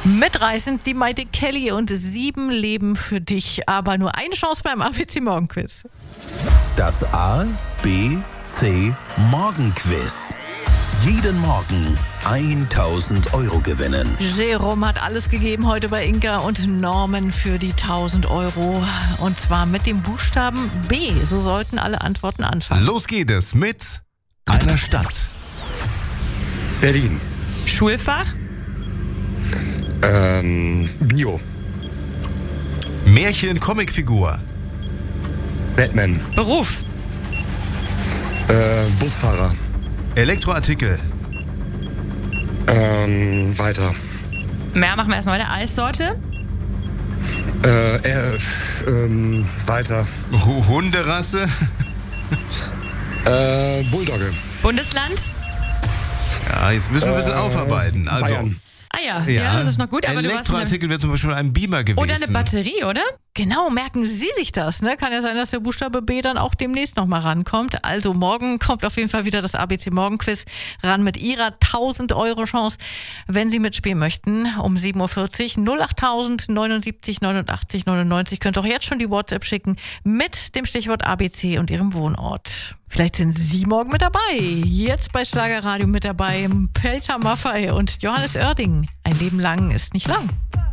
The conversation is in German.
Mitreißend die Maite Kelly und 7 Leben für dich, aber nur eine Chance beim ABC Morgenquiz. Das A, B, C Morgenquiz. Jeden Morgen 1.000 Euro gewinnen. Jerome hat alles gegeben heute bei Inka und Norman für die 1.000 Euro. Und zwar mit dem Buchstaben B. So sollten alle Antworten anfangen. Los geht es mit einer Stadt. Berlin. Schulfach? Bio. Märchen, Comicfigur. Batman. Beruf? Busfahrer. Elektroartikel. Weiter. Mehr machen wir erstmal. Eine Eissorte? Weiter. Hunderasse. Bulldogge. Bundesland? Ja, jetzt müssen wir ein bisschen aufarbeiten. Also, Bayern. Ah ja, das ist noch gut. Aber du warst Elektroartikel wäre zum Beispiel ein Beamer gewesen. oder eine Batterie, oder? Genau, merken Sie sich das. Ne? Kann ja sein, dass der Buchstabe B dann auch demnächst nochmal rankommt. Also morgen kommt auf jeden Fall wieder das ABC Morgenquiz ran mit Ihrer 1.000 Euro Chance, wenn Sie mitspielen möchten. Um 7.40 Uhr 08.000 79 89 99. Könnt auch jetzt schon die WhatsApp schicken mit dem Stichwort ABC und Ihrem Wohnort. Vielleicht sind Sie morgen mit dabei. Jetzt bei Schlagerradio mit dabei Peter Maffay und Johannes Oerding. Ein Leben lang ist nicht lang.